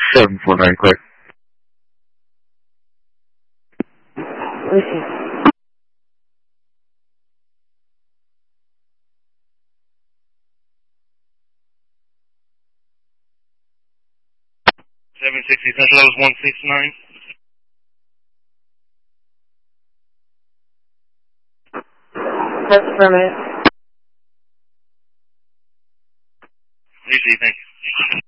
749 clear. Receive. 760 Central, that was 169. That's affirmative. Receive, thank you.